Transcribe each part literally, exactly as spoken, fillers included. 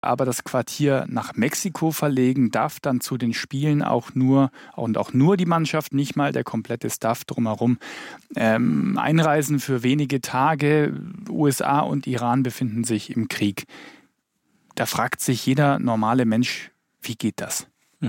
aber das Quartier nach Mexiko verlegen, darf dann zu den Spielen auch nur und auch nur die Mannschaft, nicht mal der komplette Staff drumherum, ähm, einreisen für wenige Tage. U S A und Iran befinden sich im Krieg. Da fragt sich jeder normale Mensch, wie geht das?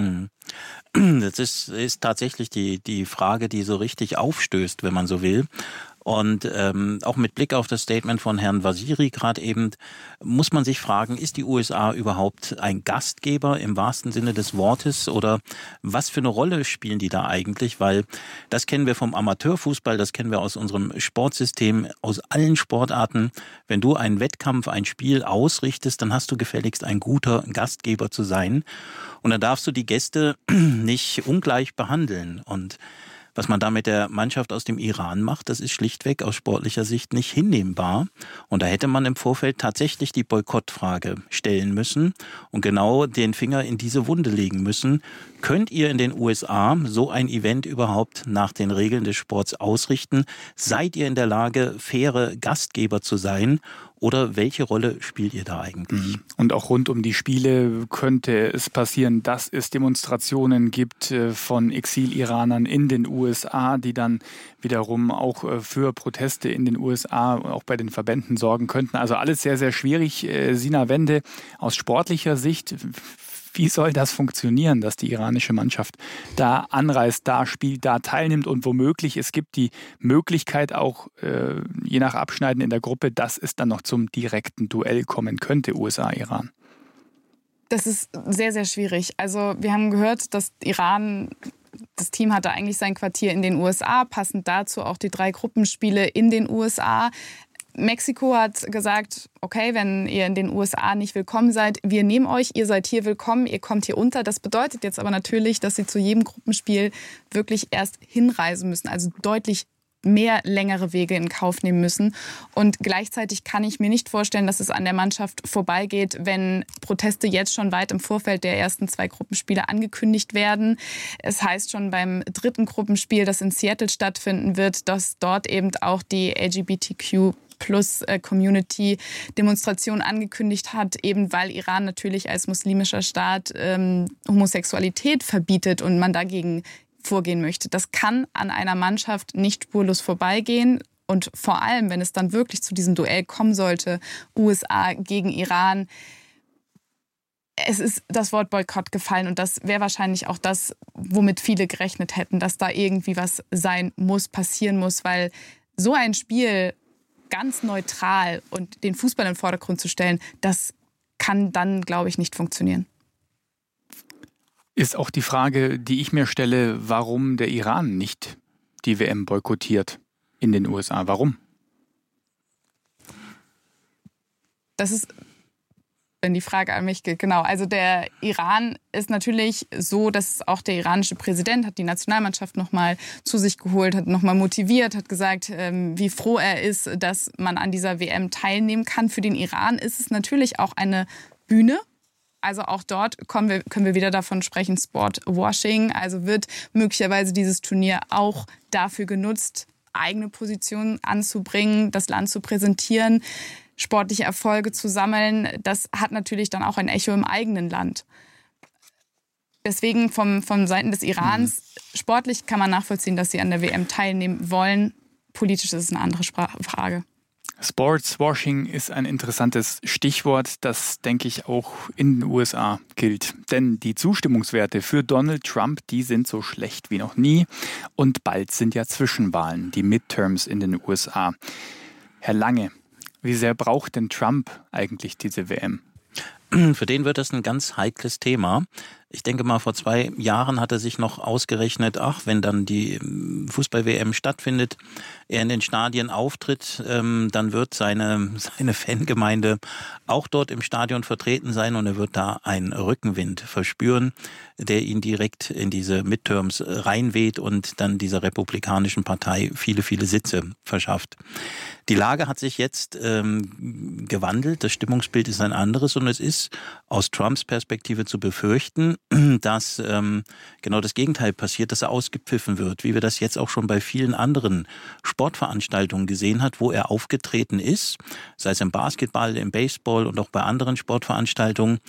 Das ist, ist tatsächlich die, die Frage, die so richtig aufstößt, wenn man so will. Und ähm, auch mit Blick auf das Statement von Herrn Vaziri gerade eben, muss man sich fragen, ist die U S A überhaupt ein Gastgeber im wahrsten Sinne des Wortes oder was für eine Rolle spielen die da eigentlich? Weil das kennen wir vom Amateurfußball, das kennen wir aus unserem Sportsystem, aus allen Sportarten. Wenn du einen Wettkampf, ein Spiel ausrichtest, dann hast du gefälligst ein guter Gastgeber zu sein. Und dann darfst du die Gäste nicht ungleich behandeln. Und was man da mit der Mannschaft aus dem Iran macht, das ist schlichtweg aus sportlicher Sicht nicht hinnehmbar. Und da hätte man im Vorfeld tatsächlich die Boykottfrage stellen müssen und genau den Finger in diese Wunde legen müssen. Könnt ihr in den U S A so ein Event überhaupt nach den Regeln des Sports ausrichten? Seid ihr in der Lage, faire Gastgeber zu sein? Oder welche Rolle spielt ihr da eigentlich? Und auch rund um die Spiele könnte es passieren, dass es Demonstrationen gibt von Exil-Iranern in den U S A, die dann wiederum auch für Proteste in den U S A, auch bei den Verbänden sorgen könnten. Also alles sehr, sehr schwierig. Sina Wende, aus sportlicher Sicht, wie soll das funktionieren, dass die iranische Mannschaft da anreist, da spielt, da teilnimmt und womöglich, es gibt die Möglichkeit auch, äh, je nach Abschneiden in der Gruppe, dass es dann noch zum direkten Duell kommen könnte, U S A-Iran? Das ist sehr, sehr schwierig. Also wir haben gehört, dass Iran, das Team hatte eigentlich sein Quartier in den U S A, passend dazu auch die drei Gruppenspiele in den U S A. Mexiko hat gesagt, okay, wenn ihr in den U S A nicht willkommen seid, wir nehmen euch, ihr seid hier willkommen, ihr kommt hier unter. Das bedeutet jetzt aber natürlich, dass sie zu jedem Gruppenspiel wirklich erst hinreisen müssen, also deutlich mehr längere Wege in Kauf nehmen müssen. Und gleichzeitig kann ich mir nicht vorstellen, dass es an der Mannschaft vorbeigeht, wenn Proteste jetzt schon weit im Vorfeld der ersten zwei Gruppenspiele angekündigt werden. Es heißt schon beim dritten Gruppenspiel, das in Seattle stattfinden wird, dass dort eben auch die L G B T Q Plus Community Demonstration angekündigt hat, eben weil Iran natürlich als muslimischer Staat ähm, Homosexualität verbietet und man dagegen vorgehen möchte. Das kann an einer Mannschaft nicht spurlos vorbeigehen. Und vor allem, wenn es dann wirklich zu diesem Duell kommen sollte, U S A gegen Iran, es ist das Wort Boykott gefallen und das wäre wahrscheinlich auch das, womit viele gerechnet hätten, dass da irgendwie was sein muss, passieren muss, weil so ein Spiel ganz neutral und den Fußball in den Vordergrund zu stellen, das kann dann, glaube ich, nicht funktionieren. Ist auch die Frage, die ich mir stelle, warum der Iran nicht die W M boykottiert in den U S A. Warum? Das ist, wenn die Frage an mich geht, genau. Also der Iran ist natürlich so, dass auch der iranische Präsident hat die Nationalmannschaft nochmal zu sich geholt, hat nochmal motiviert, hat gesagt, ähm, wie froh er ist, dass man an dieser W M teilnehmen kann. Für den Iran ist es natürlich auch eine Bühne. Also auch dort kommen wir, können wir wieder davon sprechen, Sportwashing. Also wird möglicherweise dieses Turnier auch dafür genutzt, eigene Positionen anzubringen, das Land zu präsentieren, sportliche Erfolge zu sammeln. Das hat natürlich dann auch ein Echo im eigenen Land. Deswegen vom, von Seiten des Irans, sportlich kann man nachvollziehen, dass sie an der W M teilnehmen wollen. Politisch ist es eine andere Frage. Sportswashing ist ein interessantes Stichwort, das, denke ich, auch in den U S A gilt. Denn die Zustimmungswerte für Donald Trump, die sind so schlecht wie noch nie. Und bald sind ja Zwischenwahlen, die Midterms in den U S A. Herr Lange, wie sehr braucht denn Trump eigentlich diese W M? Für den wird das ein ganz heikles Thema. Ich denke mal, vor zwei Jahren hat er sich noch ausgerechnet, ach, wenn dann die Fußball-W M stattfindet, er in den Stadien auftritt, ähm, dann wird seine, seine Fangemeinde auch dort im Stadion vertreten sein und er wird da einen Rückenwind verspüren, der ihn direkt in diese Midterms reinweht und dann dieser republikanischen Partei viele, viele Sitze verschafft. Die Lage hat sich jetzt ähm, gewandelt, das Stimmungsbild ist ein anderes und es ist aus Trumps Perspektive zu befürchten, dass ähm, genau das Gegenteil passiert, dass er ausgepfiffen wird, wie wir das jetzt auch schon bei vielen anderen Sportveranstaltungen gesehen hat, wo er aufgetreten ist, sei es im Basketball, im Baseball und auch bei anderen Sportveranstaltungen.